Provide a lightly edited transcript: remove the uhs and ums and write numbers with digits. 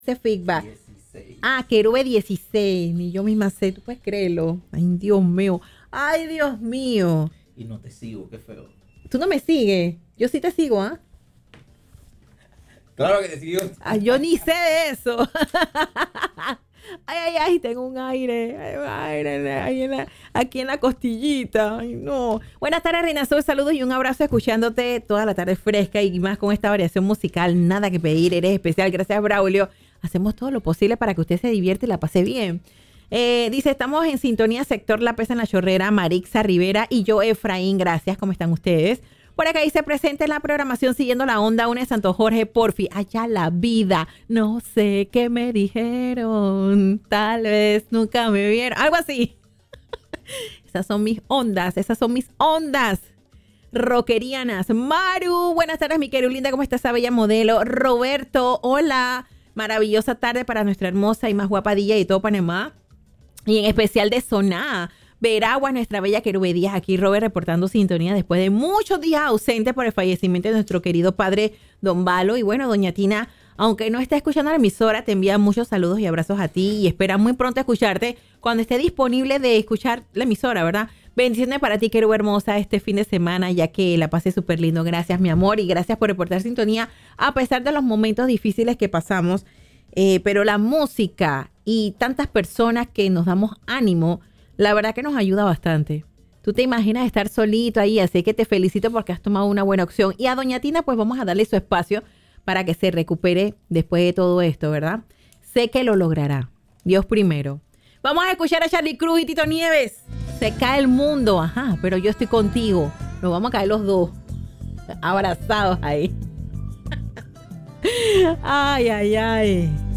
ese feedback. 16. Ah, Querube 16. Ni yo misma sé, tú puedes creerlo. Ay, Dios mío. Ay, Dios mío. Y no te sigo, qué feo. Tú no me sigues. Yo sí te sigo, ¿ah? Claro que te sigo. Ay, yo ni sé de eso. Ay, ay, ay, tengo un aire. Hay un aire ahí aquí en la costillita. Ay, no. Buenas tardes, Reina Sol. Saludos y un abrazo escuchándote toda la tarde fresca y más con esta variación musical. Nada que pedir, eres especial. Gracias, Braulio. Hacemos todo lo posible para que usted se divierte y la pase bien. Dice, estamos en sintonía, sector La Pesa en la Chorrera, Marixa Rivera y yo, Efraín. Gracias, ¿cómo están ustedes? Por acá dice, presente en la programación siguiendo la onda, una de Santo Jorge, porfi. Allá la vida, no sé qué me dijeron, tal vez nunca me vieron. Algo así. Esas son mis ondas, rockerianas. Maru, buenas tardes, mi querida linda, ¿cómo está esa bella modelo? Roberto, hola. Maravillosa tarde para nuestra hermosa y más guapa DJ de todo Panamá. Y en especial de Soná. Veraguas, nuestra bella Querube Díaz, aquí Robert reportando sintonía después de muchos días ausentes por el fallecimiento de nuestro querido padre Don Valo. Y bueno, doña Tina, aunque no está escuchando la emisora, te envía muchos saludos y abrazos a ti y espera muy pronto escucharte cuando esté disponible de escuchar la emisora, ¿verdad? Bendiciones para ti, Querube hermosa, este fin de semana, ya que la pasé súper lindo. Gracias, mi amor, y gracias por reportar sintonía a pesar de los momentos difíciles que pasamos. Pero la música y tantas personas que nos damos ánimo, la verdad que nos ayuda bastante. Tú te imaginas estar solito ahí, así que te felicito porque has tomado una buena opción. Y a doña Tina, pues vamos a darle su espacio para que se recupere después de todo esto, ¿verdad? Sé que lo logrará. Dios primero. Vamos a escuchar a Charly Cruz y Tito Nieves. Se cae el mundo, ajá, pero yo estoy contigo. Nos vamos a caer los dos, abrazados ahí. Ay, ay, ay.